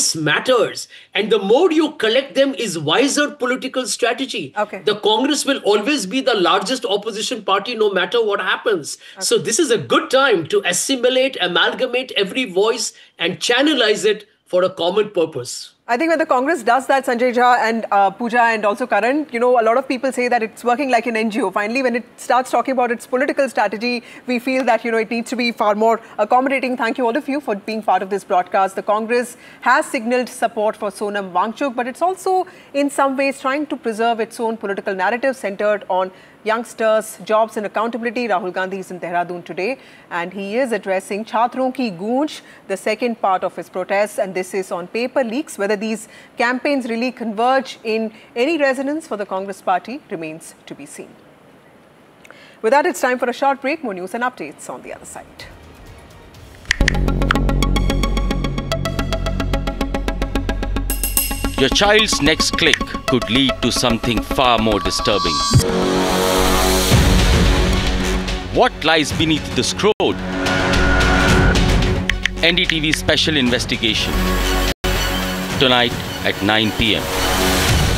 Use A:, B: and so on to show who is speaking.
A: votes matters. And the more you collect them is wiser political strategy.
B: Okay.
A: The Congress will always be the largest opposition party no matter what happens. Okay. So this is a good time to assimilate, amalgamate every voice and channelize it for a common purpose.
B: I think when the Congress does that, Sanjay Jha and Pooja and also Karan, a lot of people say that it's working like an NGO. Finally, when it starts talking about its political strategy, we feel that, it needs to be far more accommodating. Thank you all of you for being part of this broadcast. The Congress has signaled support for Sonam Wangchuk, but it's also in some ways trying to preserve its own political narrative centered on youngsters, jobs and accountability. Rahul Gandhi is in Dehradun today and he is addressing Chhatron Ki Goonj, the second part of his protests, and this is on paper leaks. Whether these campaigns really converge in any resonance for the Congress party remains to be seen. With that, it's time for a short break. More news and updates on the other side.
C: Your child's next click could lead to something far more disturbing. What lies beneath the scroll? NDTV special investigation. Tonight at 9 p.m.